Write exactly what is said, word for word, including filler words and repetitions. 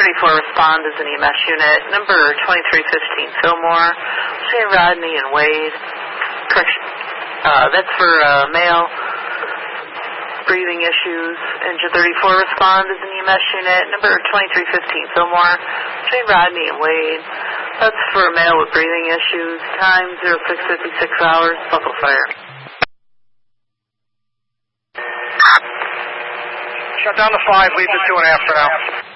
thirty-four respond as an E M S unit. Number twenty-three fifteen Fillmore. Say Rodney and Wade. Correction. Uh, that's for uh, male breathing issues. Engine thirty-four respond as an E M S unit. Number twenty-three fifteen Fillmore. Say Rodney and Wade. That's for male with breathing issues. Time zero six fifty-six hours. Buckle fire. Shut down to five. Leave to two and a half for now.